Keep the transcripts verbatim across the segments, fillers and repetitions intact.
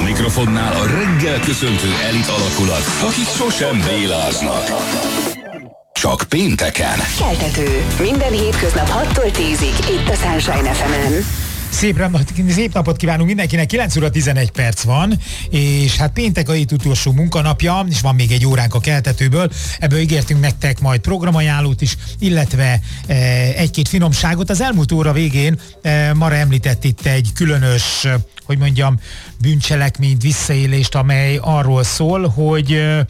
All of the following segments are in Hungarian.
mikrofonnál a reggel köszöntő elit alakulat, akik sosem béláznak. Csak pénteken. Keltető. Minden hétköznap hattól tízig itt a Sunshine ef emen. Szép, szép napot kívánunk mindenkinek, kilenc óra tizenegy perc van, és hát péntek a hét utolsó munkanapja, és van még egy óránk a keltetőből, ebből ígértünk nektek majd programajánlót is, illetve e, egy-két finomságot. Az elmúlt óra végén e, Mara említett itt egy különös, hogy mondjam, bűncselekményt, visszaélést, amely arról szól, hogy e,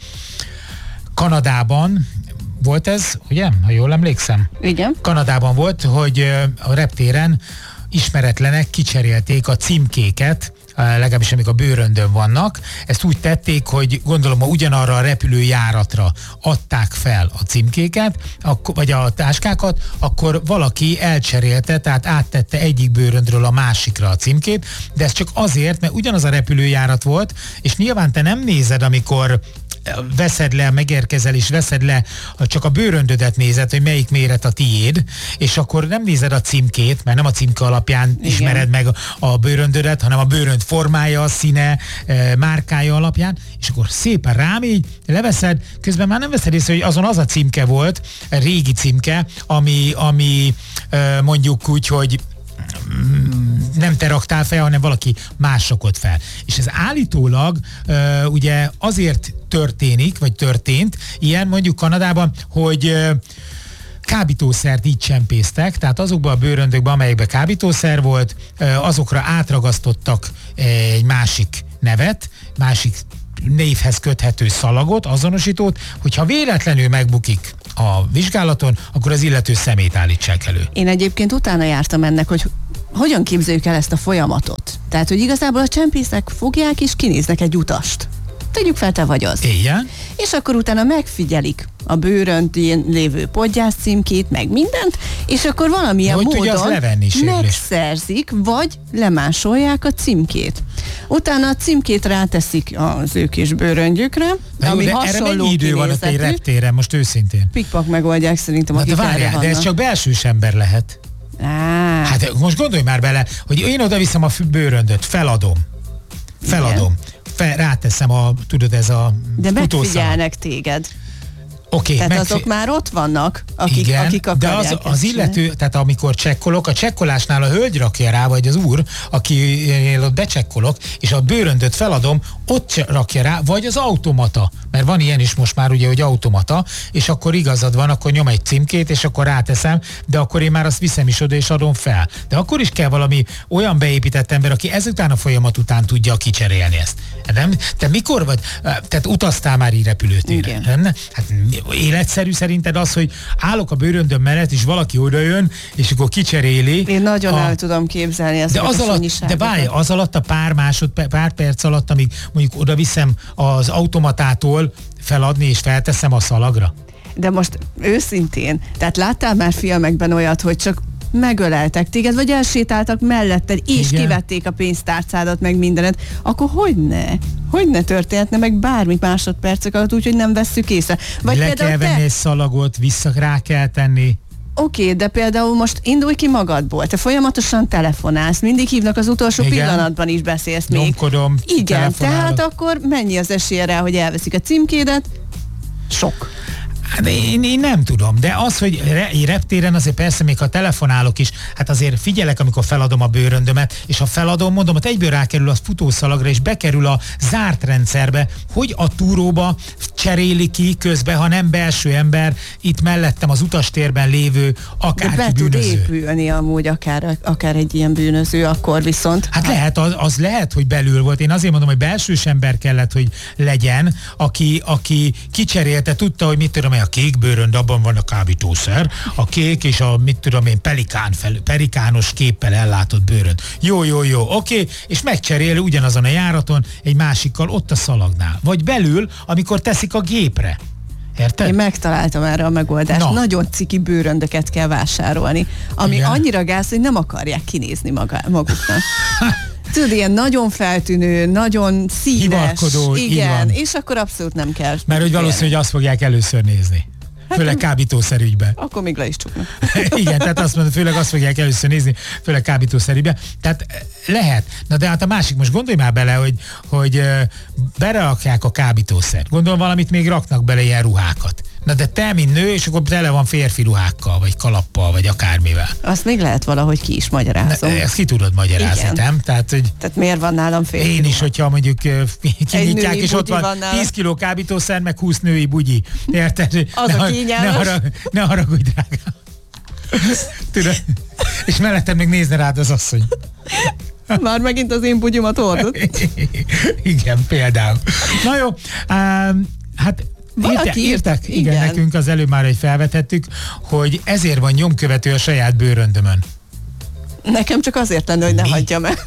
Kanadában volt ez, ugye? Ha jól emlékszem? Igen. Kanadában volt, hogy e, a reptéren ismeretlenek kicserélték a címkéket, legalábbis amik a bőröndön vannak. Ezt úgy tették, hogy gondolom, ha ugyanarra a repülőjáratra adták fel a címkéket, vagy a táskákat, akkor valaki elcserélte, tehát áttette egyik bőröndről a másikra a címkét, de ez csak azért, mert ugyanaz a repülőjárat volt, és nyilván te nem nézed, amikor veszed le, megérkezel és veszed le, csak a bőröndödet nézed, hogy melyik méret a tiéd, és akkor nem nézed a címkét, mert nem a címke alapján Igen. ismered meg a bőröndödet, hanem a bőrönd formája, színe, márkája alapján, és akkor szépen rámégy, leveszed, közben már nem veszed észre, hogy azon az a címke volt, a régi címke, ami, ami mondjuk úgy, hogy nem te raktál fel, hanem valaki más rakott fel. És ez állítólag uh, ugye azért történik, vagy történt ilyen mondjuk Kanadában, hogy uh, kábítószert így csempésztek, tehát azokban a bőröndökben, amelyekben kábítószer volt, uh, azokra átragasztottak egy másik nevet, másik névhez köthető szalagot, azonosítót, hogyha véletlenül megbukik a vizsgálaton, akkor az illető szemét állítsák elő. Én egyébként utána jártam ennek, hogy hogyan képzeljük el ezt a folyamatot. Tehát, hogy igazából a csempészek fogják és kinéznek egy utast. Tegyük fel, te vagy az. Igen. És akkor utána megfigyelik a bőröntén lévő podgyász címkét, meg mindent, és akkor valamilyen módon megszerzik, vagy lemásolják a címkét. Utána a címkét ráteszik az ő kis bőröngyükre, de ami jó, de hasonló erre mennyi idő van ott egy reptéren, most őszintén? Pikpak megoldják szerintem, akik erre várjál, vannak. De ez csak belsős ember lehet. Á. Hát most gondolj már bele, hogy én oda viszem a bőröndöt, feladom. Feladom. Fel, ráteszem a, tudod, ez a de futószal. Megfigyelnek téged. Okay, tehát megfi- azok már ott vannak, akik, igen, akik akarják. de az, az illető, tehát amikor csekkolok, a csekkolásnál a hölgy rakja rá, vagy az úr, aki ott becsekkolok, és a bőröndöt feladom, ott rakja rá, vagy az automata, mert van ilyen is most már ugye, hogy automata, és akkor igazad van, akkor nyom egy címkét, és akkor ráteszem, de akkor én már azt viszem is oda, és adom fel. De akkor is kell valami olyan beépített ember, aki ezután a folyamat után tudja kicserélni ezt. Nem? Te mikor vagy? Tehát utaztál már így repülőtéren, nem? Hát életszerű szerinted az, hogy állok a bőröndöm mellett, és valaki oda jön, és akkor kicseréli. Én nagyon a... el tudom képzelni ezt. De az alatt, de várj, az alatt a pár másodperc, pár perc alatt, amíg mondjuk oda viszem az automatától feladni, és felteszem a szalagra. De most őszintén, tehát láttál már filmekben olyat, hogy csak megöleltek téged, vagy elsétáltak melletted, és Igen. kivették a pénztárcádat, meg mindenet, akkor hogyne? Hogyne történhetne meg bármit másodpercek alatt, úgyhogy nem vesszük észre? Vagy le kell venni te... egy szalagot, vissza rá kell tenni. Oké, okay, de például most indulj ki magadból, te folyamatosan telefonálsz, mindig hívnak az utolsó Igen. pillanatban is beszélsz még. Nyomkodom, Igen, tehát akkor mennyi az esélye rá, hogy elveszik a címkédet? Sok. De én, én nem tudom, de az, hogy re, reptéren azért persze még ha telefonálok is, hát azért figyelek, amikor feladom a bőröndömet, és ha feladom, mondom, hogy egyből rákerül a futószalagra, és bekerül a zárt rendszerbe, hogy a túróba cseréli ki közben, ha nem belső ember, itt mellettem az utastérben lévő akárki de be bűnöző. tud épülni amúgy akár, akár egy ilyen bűnöző, akkor viszont. Hát lehet, az, az lehet, hogy belül volt. Én azért mondom, hogy belsős ember kellett, hogy legyen, aki, aki kicserélte, tudta, hogy mit tudom, a kék bőrönd, abban van a kábítószer, a kék és a, mit tudom én, pelikán fel, pelikános képpel ellátott bőrönd. Jó, jó, jó, oké, és megcserél ugyanazon a járaton egy másikkal ott a szalagnál. Vagy belül, amikor teszik a gépre. Érted? Én megtaláltam erre a megoldást. Na. Nagyon ciki bőröndöket kell vásárolni, ami Igen. annyira gáz, hogy nem akarják kinézni maga, maguknak. Tudod, ilyen nagyon feltűnő, nagyon szíves. Hivalkodó, igen, és akkor abszolút nem kell. Mert hogy valószínű, hogy azt fogják először nézni. Főleg kábítószerügyben. Akkor még le is csuknak. Igen, tehát azt mondod, főleg azt fogják először nézni, főleg kábítószerügyben. Tehát lehet. Na de hát a másik, most gondolj már bele, hogy, hogy berakják a kábítószert. Gondolom valamit még raknak bele, ilyen ruhákat. Na de te, mint nő, és akkor tele van férfi ruhákkal, vagy kalappal, vagy akármivel. Azt még lehet valahogy ki is magyarázom. Na, ezt ki tudod magyarázni, nem? Tehát, hogy Tehát miért van nálam férfi Én ruha? is, hogyha mondjuk kinyitják, és ott van, van tíz kiló kábítószer, meg húsz női bugyi. Érted? Az ne, a kényelmes. Ne, harag, ne haragudj, drágám. Tudod? És mellettem még nézne rád az asszony. Már megint az én bugyimat hordott. Igen, például. Na jó, um, hát Írte, írtak, igen, igen, nekünk az előbb már egy felvetettük, hogy ezért van nyomkövető a saját bőröndömön. Nekem csak azért lenne, hogy ne Mi? hagyjam el.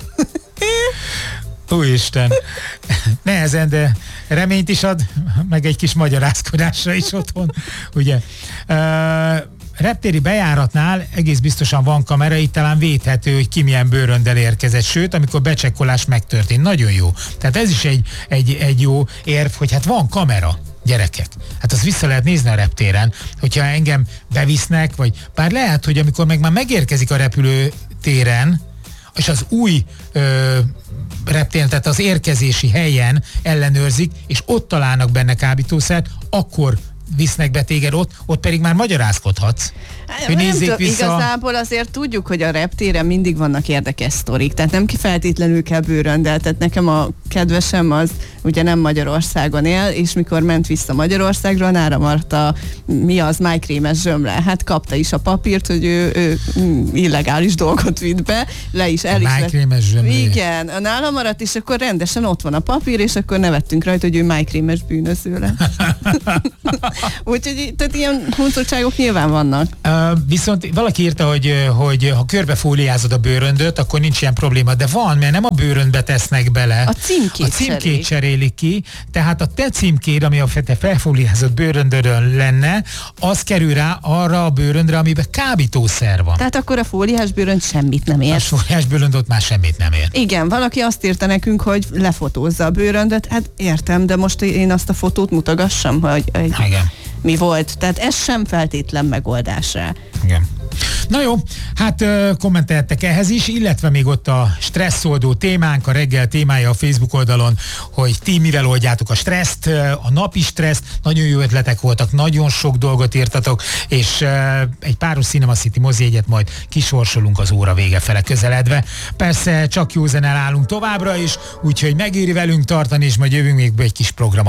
Úristen, nehezen, de reményt is ad, meg egy kis magyarázkodásra is otthon, ugye. Uh, reptéri bejáratnál egész biztosan van kamera, itt talán védhető, hogy ki milyen bőröndel érkezett, sőt, amikor becsekkolás megtörtént. Nagyon jó. Tehát ez is egy, egy, egy jó érv, hogy hát van kamera. Gyerekek. Hát azt vissza lehet nézni a reptéren, hogyha engem bevisznek, vagy bár lehet, hogy amikor meg már megérkezik a repülőtéren, és az új ö, reptéren, tehát az érkezési helyen ellenőrzik, és ott találnak benne kábítószert, akkor visznek be téged ott, ott pedig már magyarázkodhatsz. Hogy nézzék vissza. Igazából azért tudjuk, hogy a reptéren mindig vannak érdekes sztorik, tehát nem feltétlenül kell bőröndel, tehát nekem a kedvesem az ugye nem Magyarországon él, és mikor ment vissza Magyarországra, nára maradt a mi az májkrémes zsömle. Hát kapta is a papírt, hogy ő, ő illegális dolgot vitt be, le is el a is májkrémes zsömle. Igen, a nála maradt, és akkor rendesen ott van a papír, és akkor nevettünk rajta, hogy ő májkrémes bűnöző lett. Úgyhogy tehát ilyen huncutságok nyilván vannak. Uh, viszont valaki írta, hogy, hogy ha körbefóliázod a bőröndöt, akkor nincs ilyen probléma, de van, mert nem a bőröndbe tesznek bele. A címkét, a címkét cserélik ki, tehát a te címkéd, ami a te felfóliázott bőröndön lenne, az kerül rá arra a bőröndre, amiben kábítószer van. Tehát akkor a fóliás bőrönd semmit nem ér. A fóliás bőrönd ott már semmit nem ér. Igen, valaki azt írta nekünk, hogy lefotózza a bőröndöt, hát értem, de most én azt a fotót mutogassam, hogy, hogy Igen. mi volt. Tehát ez sem feltétlen megoldás rá. Igen. Na jó, hát kommenteltek ehhez is, illetve még ott a stresszoldó témánk, a reggel témája a Facebook oldalon, hogy ti mivel oldjátok a stresszt, a napi stresszt, nagyon jó ötletek voltak, nagyon sok dolgot írtatok, és egy páros Cinema City mozijegyet majd kisorsolunk az óra vége fele közeledve. Persze csak jó zenel állunk továbbra is, úgyhogy megéri velünk tartani, és majd jövünk még egy kis program.